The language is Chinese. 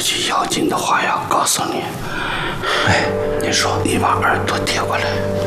句要紧的话要告诉你。哎，你说，你把耳朵贴过来。